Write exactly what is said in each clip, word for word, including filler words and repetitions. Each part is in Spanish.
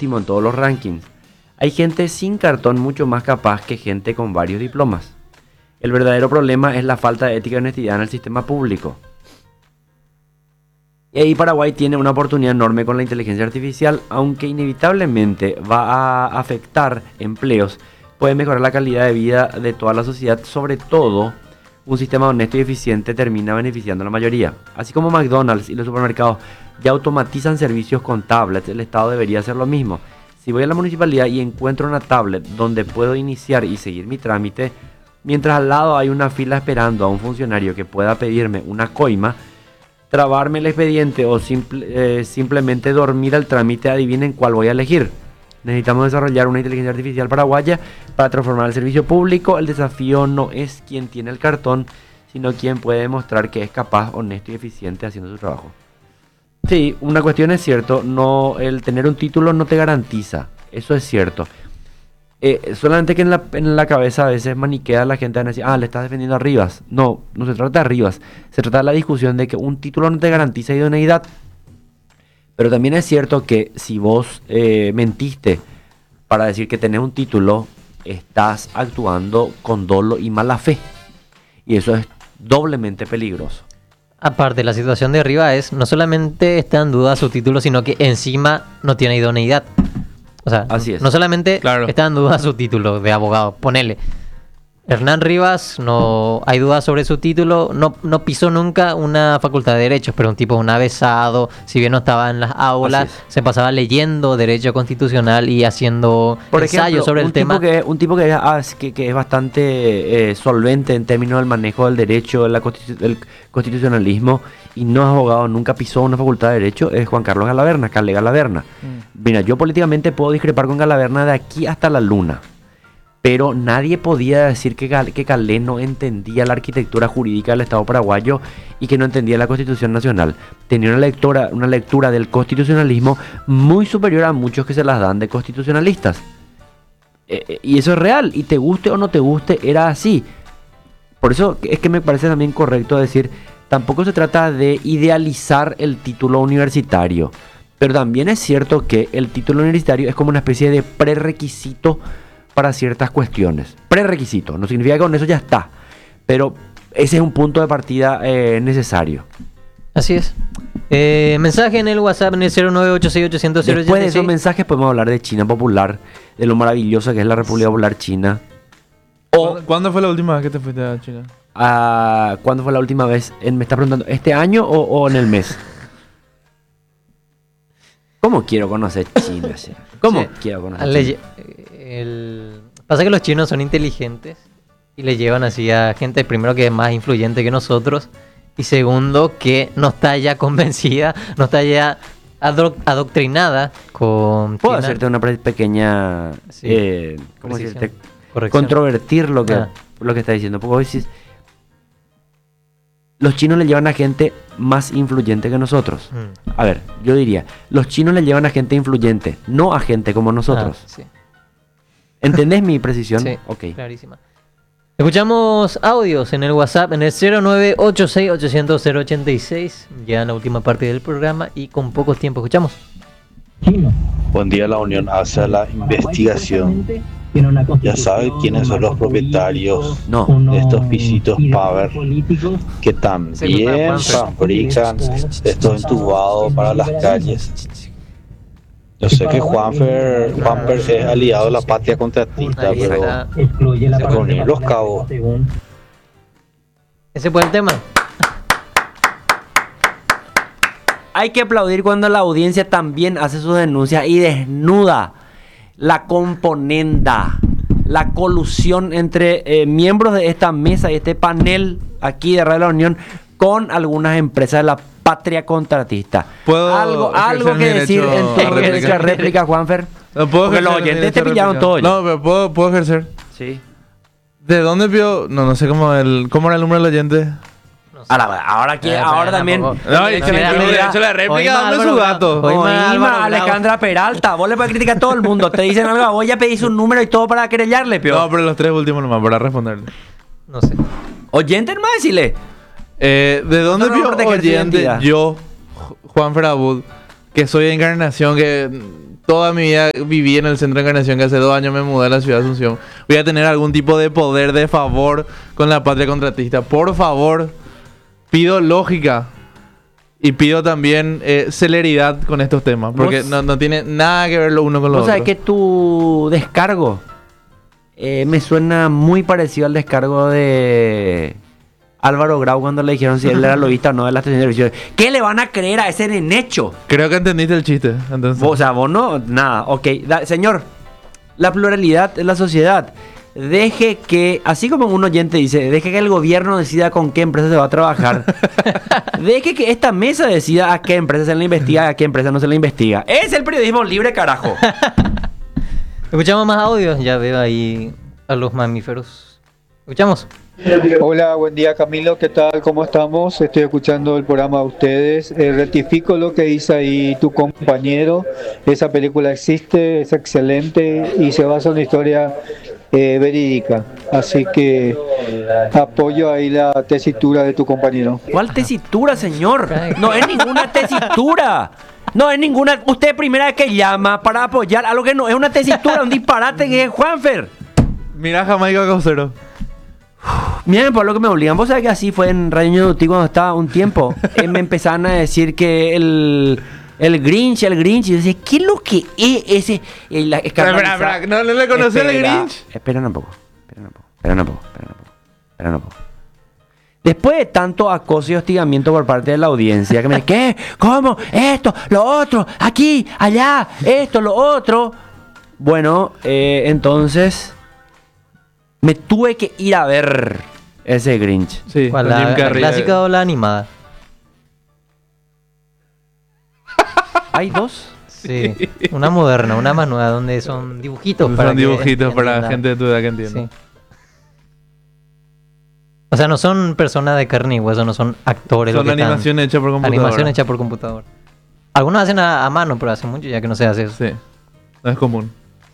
último en todos los rankings. Hay gente sin cartón mucho más capaz que gente con varios diplomas. El verdadero problema es la falta de ética y honestidad en el sistema público. Y ahí Paraguay tiene una oportunidad enorme con la inteligencia artificial, aunque inevitablemente va a afectar empleos, puede mejorar la calidad de vida de toda la sociedad, sobre todo un sistema honesto y eficiente termina beneficiando a la mayoría. Así como McDonald's y los supermercados ya automatizan servicios con tablets, el Estado debería hacer lo mismo. Si voy a la municipalidad y encuentro una tablet donde puedo iniciar y seguir mi trámite, mientras al lado hay una fila esperando a un funcionario que pueda pedirme una coima, trabarme el expediente o simple, eh, simplemente dormir al trámite, adivinen cuál voy a elegir. Necesitamos desarrollar una inteligencia artificial paraguaya para transformar el servicio público. El desafío no es quien tiene el cartón, sino quien puede demostrar que es capaz, honesto y eficiente haciendo su trabajo. Sí, una cuestión es cierto, no, el tener un título no te garantiza, eso es cierto. Eh, solamente que en la, en la cabeza a veces maniquea la gente a decir, ah, le estás defendiendo a Rivas. No, no se trata de Rivas, se trata de la discusión de que un título no te garantiza idoneidad. Pero también es cierto que si vos eh, mentiste para decir que tenés un título, estás actuando con dolo y mala fe. Y eso es doblemente peligroso. Aparte, la situación de Rivas es, no solamente está en duda su título, sino que encima no tiene idoneidad. O sea, así es. No solamente claro. está en duda su título de abogado, ponele. Hernán Rivas, no hay dudas sobre su título, no, no pisó nunca una facultad de Derechos, pero un tipo un avesado, si bien no estaba en las aulas, se pasaba leyendo Derecho Constitucional y haciendo Por ensayos ejemplo, sobre un el tipo tema. Que, un tipo que, ah, que, que es bastante eh, solvente en términos del manejo del derecho, la constitu el constitucionalismo, y no es abogado, nunca pisó una facultad de Derecho, es Juan Carlos Galaverna, Carle Galaverna. Mm. Mira, yo políticamente puedo discrepar con Galaverna de aquí hasta la luna. Pero nadie podía decir que, Gal que Calé no entendía la arquitectura jurídica del Estado paraguayo y que no entendía la Constitución Nacional. Tenía una lectura, una lectura del constitucionalismo muy superior a muchos que se las dan de constitucionalistas. Eh, eh, y eso es real, y te guste o no te guste, era así. Por eso es que me parece también correcto decir, tampoco se trata de idealizar el título universitario. Pero también es cierto que el título universitario es como una especie de prerequisito para ciertas cuestiones. Prerequisito, no significa que con eso ya está, pero ese es un punto de partida eh, necesario. Así es. Eh, mensaje en el WhatsApp en el cero nueve ocho seis ocho cero cero. Después de esos mensajes podemos hablar de China Popular, de lo maravillosa que es la República Popular China. O, ¿Cuándo fue la última vez que te fuiste a China? Uh, ¿Cuándo fue la última vez? ¿Me está preguntando este año o, o en el mes? ¿Cómo quiero conocer China? ¿Cómo sí. quiero conocer Le, China? El, pasa que los chinos son inteligentes y le llevan así a gente, primero, que es más influyente que nosotros, y segundo, que no está ya convencida, no está ya ado adoctrinada con ¿Puedo China? hacerte una pequeña sí. eh, ¿cómo decirte? Controvertir lo que, ah. lo que está diciendo? Porque vos decís, los chinos le llevan a gente más influyente que nosotros. Mm. A ver, yo diría, los chinos le llevan a gente influyente, no a gente como nosotros. Ah, sí. ¿Entendés mi precisión? Sí, okay. Clarísima. Escuchamos audios en el WhatsApp en el cero nueve ocho seis ocho cero cero ocho seis, ya en la última parte del programa y con poco tiempo. Escuchamos. Buen día, la Unión hace la investigación. Ya sabe quiénes son los propietarios no. de estos pisitos Power que también fabrican estos entubados para las calles. Yo sé que Juanfer, Juanfer es aliado de la patria contratista, pero se ponen los cabos. Ese fue el tema. Hay que aplaudir cuando la audiencia también hace sus denuncias y desnuda la componenda, la colusión entre eh, miembros de esta mesa y este panel aquí de Radio La Unión con algunas empresas de la patria contratista. ¿Puedo algo algo que decir en tu réplica, réplica Juanfer? No puedo. Porque los oyentes te pillaron todo. No, pero puedo, puedo ejercer. Sí. ¿De dónde vio? No, no sé cómo el cómo era el número del oyente. No sé. Ahora, ahora, que, ahora también. No, y que le hecho la réplica, dame su gato. Oima, Alejandra Peralta. Vos le puedes criticar a todo el mundo. Te dicen algo, vos ya pedís un número y todo para querellarle, pio. No, pero los tres últimos nomás, para responderle. No sé. Oyente, hermano, decirle. Eh, ¿De dónde vio oyente yo, Juan Ferabud, que soy encarnación, que toda mi vida viví en el centro de Encarnación, que hace dos años me mudé a la ciudad de Asunción, voy a tener algún tipo de poder de favor con la patria contratista. Por favor, pido lógica y pido también eh, celeridad con estos temas, porque Vos- no, no tiene nada que ver lo uno con lo Vos otro. sabés que tu descargo eh, me suena muy parecido al descargo de Álvaro Grau cuando le dijeron si él era lobista o no de la estación de televisión. ¿Qué le van a creer a ese nenecho? Creo que entendiste el chiste, entonces. Vos, o sea, vos no, nada, ok. Da- señor, la pluralidad en la sociedad. Deje que, así como un oyente dice, deje que el gobierno decida con qué empresa se va a trabajar. Deje que esta mesa decida a qué empresa se le investiga y a qué empresa no se le investiga. Es el periodismo libre, carajo. Escuchamos más audios, ya veo ahí a los mamíferos. Escuchamos. Hola, buen día Camilo, ¿qué tal? ¿Cómo estamos? Estoy escuchando el programa de ustedes. Eh, rectifico lo que dice ahí tu compañero. Esa película existe, es excelente y se basa en una historia eh, verídica. Así que apoyo ahí la tesitura de tu compañero. ¿Cuál tesitura, señor? No es ninguna tesitura. No es ninguna. Usted es primera vez que llama para apoyar algo que no es una tesitura, un disparate que es Juanfer. Mira Jamaica Caucero. Miren, por lo que me obligan. Vos sabés que así fue en Radio Ñudutí cuando estaba un tiempo. Eh, me empezaron a decir que el, el Grinch, el Grinch. Y yo decía, ¿qué es lo que es ese? Eh, la- Espera, espera, espera, ¿no, no le conocés al Espera, Grinch? Esperen un poco. Esperen un poco. Esperen un poco. Esperen un poco. Esperen un poco. Después de tanto acoso y hostigamiento por parte de la audiencia, que me dice, ¿qué? ¿Cómo? Esto, lo otro, aquí, allá, esto, lo otro. Bueno, eh, entonces me tuve que ir a ver ese Grinch. Sí, ¿Cuál, con la, Jim la Carrey. clásica o la animada? ¿Hay dos? Sí. Una moderna, una más nueva, donde son dibujitos. Son para que dibujitos para entienda. gente de tu edad que entiende. Sí. O sea, no son personas de carne y hueso, no son actores. Son lo que están- animación hecha por computadora. Animación hecha por computador. Algunos hacen a, a mano, pero hace mucho ya que no se hace eso. Sí, no es común.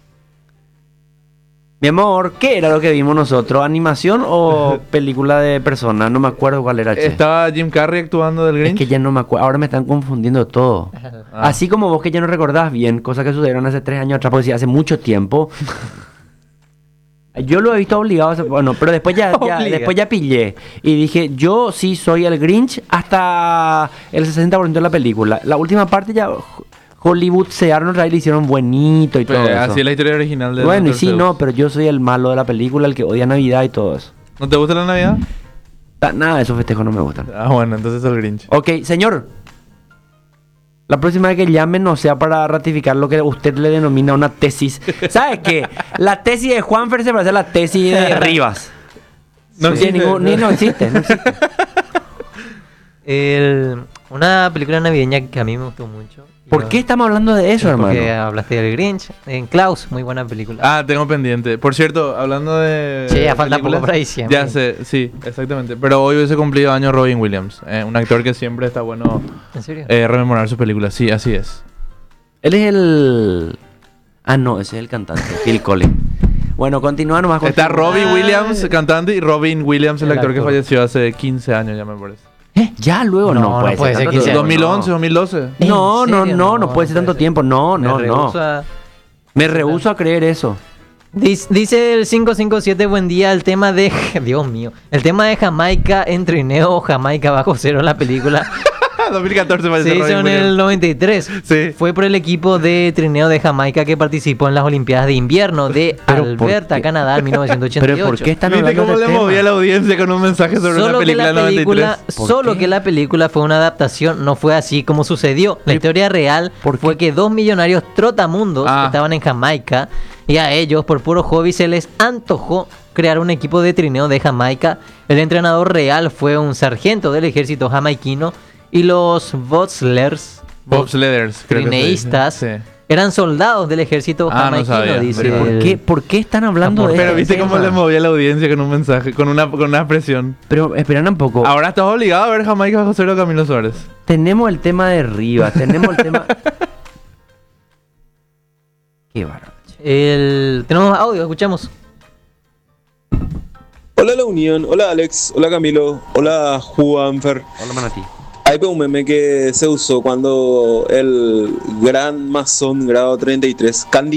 Mi amor, ¿qué era lo que vimos nosotros? ¿Animación o película de persona? No me acuerdo cuál era, che. Estaba Jim Carrey actuando del Es Grinch. que ya no me acuerdo. Ahora me están confundiendo todo. Ah. Así como vos que ya no recordás bien cosas que sucedieron hace tres años atrás, porque sí, hace mucho tiempo. Yo lo he visto obligado a hacer- bueno, pero después ya, ya- Obliga. después ya pillé. Y dije, yo sí soy el Grinch hasta el sesenta por ciento de la película. La última parte ya Hollywood se Arnold Ray le hicieron buenito y todo Pues, eso. así es la historia original de Bueno, y doctor sí, Seuss. no, pero yo soy el malo de la película, el que odia Navidad y todo eso. ¿No te gusta la Navidad? Ta- Nada de esos festejos no me gustan. Ah, bueno, entonces es el Grinch. Ok, señor. La próxima vez que llamen no sea para ratificar lo que usted le denomina una tesis. ¿Sabes qué? La tesis de Juanfer se parece a la tesis de Rivas. No No, tiene existe. ningún, ni no existe, no existe. El- una película navideña que a mí me gustó mucho. ¿Por Yo- qué estamos hablando de eso, hermano? Porque hablaste del Grinch. En Klaus, muy buena película. Ah, tengo pendiente. Por cierto, hablando de. Sí, ya falta películas, poco para diciembre. Ya sé, sí, exactamente. Pero hoy hubiese cumplido año Robin Williams. eh, un actor que siempre está bueno ¿En serio? eh, rememorar sus películas. Sí, así es. Él es el... Ah, no, ese es el cantante, Phil Collins. Bueno, continúa nomás con... Está Robbie Williams, cantante, y Robin Williams, el, El actor, que actor. falleció hace quince años, ya me parece. ¿Eh? ¿Ya luego? No, No, no puede ser tanto quince tiempo, dos mil once, no. dos mil doce. ¿En No, no, serio? no, no puede ser tanto tiempo. No, Me no, no. rehúso a- Me rehúso a creer eso. Dice, dice el cinco cinco siete, buen día, el tema de... Dios mío. El tema de Jamaica en trineo o Jamaica bajo cero en la película dos mil catorce se falleció hizo Robin en Williams. el noventa y tres. Sí. Fue por el equipo de trineo de Jamaica que participó en las Olimpiadas de Invierno de Pero ¿por Alberta, qué? Canadá, en mil novecientos ochenta y ocho. Pero ¿por qué están ¿Viste hablando cómo de le este movía a tema? la audiencia con un mensaje sobre Solo una que, película la del noventa y película, tres? ¿Por solo qué? que la película fue una adaptación, no fue así como sucedió. La historia real ¿Por qué? fue que dos millonarios trotamundos Ah. estaban en Jamaica y a ellos, por puro hobby, se les antojó crear un equipo de trineo de Jamaica. El entrenador real fue un sargento del ejército jamaiquino y los bobslers, Bobsledders, creo que se dice. trineístas, Sí. eran soldados del ejército Ah, no jamaiquino, sabía. dice Pero ¿por el- qué, ¿Por qué están hablando de Pero Pero este viste tema? cómo le movía a la audiencia con un mensaje, con una, con una expresión. Pero esperan un poco. Ahora estás obligado a ver Jamaica bajo cero, Camilo Suárez. Tenemos el tema de Rivas, tenemos el tema... Qué bárbaro. el- Tenemos audio, escuchamos. Hola La Unión, hola Alex, hola Camilo, hola Juanfer. Hola, Manatí. Hay un meme que se usó cuando el gran masón grado treinta y tres, Candy